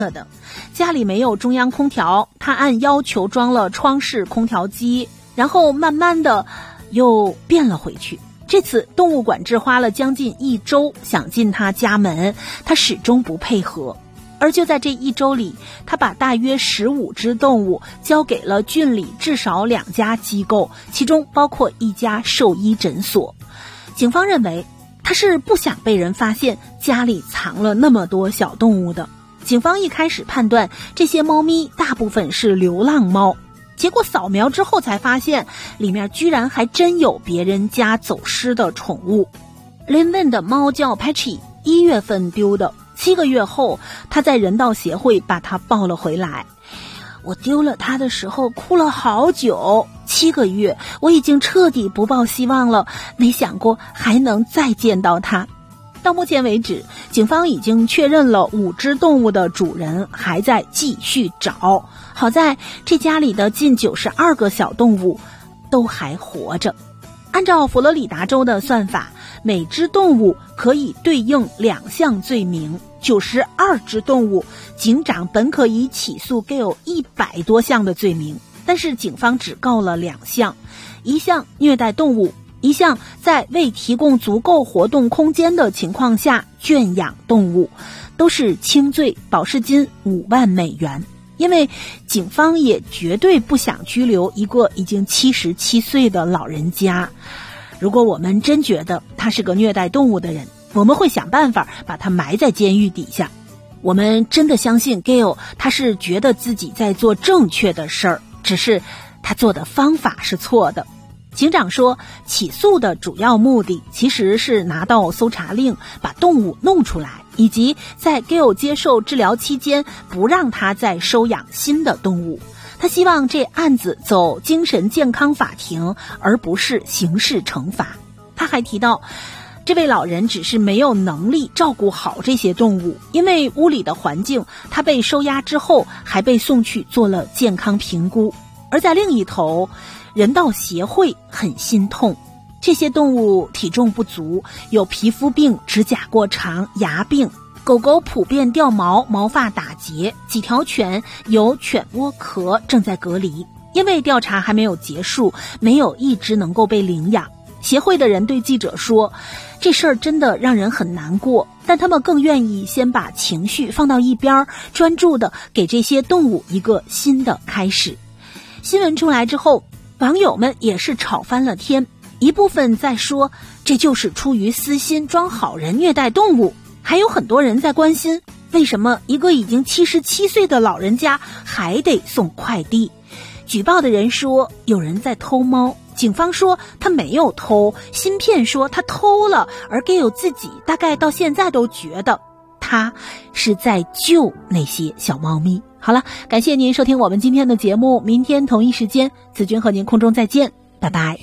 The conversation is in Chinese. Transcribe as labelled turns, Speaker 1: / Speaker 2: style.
Speaker 1: 的。家里没有中央空调，他按要求装了窗式空调机，然后慢慢的又变了回去。这次动物管制花了将近1周想进他家门，他始终不配合。而就在这1周里，他把大约15只动物交给了郡里至少2家机构，其中包括一家兽医诊所。警方认为他是不想被人发现家里藏了那么多小动物的。警方一开始判断这些猫咪大部分是流浪猫，结果扫描之后才发现里面居然还真有别人家走失的宠物。林问的猫叫 Patchy， 1月份丢的，7个月后他在人道协会把它抱了回来。我丢了它的时候哭了好久，7个月我已经彻底不抱希望了，没想过还能再见到它。到目前为止，警方已经确认了5只动物的主人还在继续找。好在这家里的近92个小动物都还活着。按照佛罗里达州的算法，每只动物可以对应2项罪名，92只动物，警长本可以起诉 Gail 100多项的罪名，但是警方只告了2项，一项虐待动物，一项在未提供足够活动空间的情况下圈养动物，都是轻罪，保释金5万美元。因为警方也绝对不想拘留一个已经77岁的老人家。如果我们真觉得他是个虐待动物的人，我们会想办法把他埋在监狱底下。我们真的相信 Gail 他是觉得自己在做正确的事儿，只是他做的方法是错的。警长说，起诉的主要目的其实是拿到搜查令，把动物弄出来，以及在 Gail 接受治疗期间不让他再收养新的动物。他希望这案子走精神健康法庭，而不是刑事惩罚。他还提到，这位老人只是没有能力照顾好这些动物，因为屋里的环境，他被收押之后还被送去做了健康评估。而在另一头，人道协会很心痛，这些动物体重不足，有皮肤病、指甲过长、牙病，狗狗普遍掉毛、毛发打结，几条犬有犬窝壳，正在隔离。因为调查还没有结束，没有一只能够被领养。协会的人对记者说，这事儿真的让人很难过，但他们更愿意先把情绪放到一边，专注的给这些动物一个新的开始。新闻出来之后，网友们也是吵翻了天，一部分在说这就是出于私心装好人虐待动物，还有很多人在关心为什么一个已经77岁的老人家还得送快递。举报的人说有人在偷猫，警方说他没有偷，芯片说他偷了，而 Gail 自己大概到现在都觉得他是在救那些小猫咪。好了，感谢您收听我们今天的节目，明天同一时间，子君和您空中再见，拜拜。